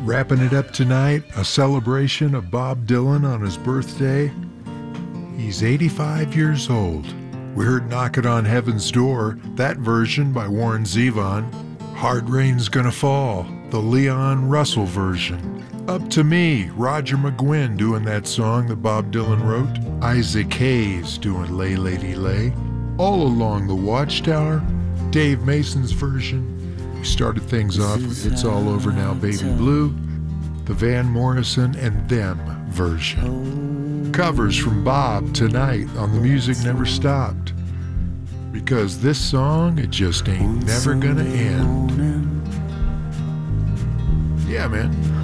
Wrapping it up tonight, a celebration of Bob Dylan on his birthday. He's 85 years old. We heard Knockin' on Heaven's Door, that version by Warren Zevon. Hard Rain's Gonna Fall, the Leon Russell version. Up to Me, Roger McGuinn doing that song that Bob Dylan wrote. Isaac Hayes doing Lay Lady Lay. All Along the Watchtower, Dave Mason's version. We started things off with It's All Over Now Baby Blue, the Van Morrison and Them version. Covers from Bob tonight on The Music Never Stopped. Because this song, it just ain't never gonna end. Yeah, man.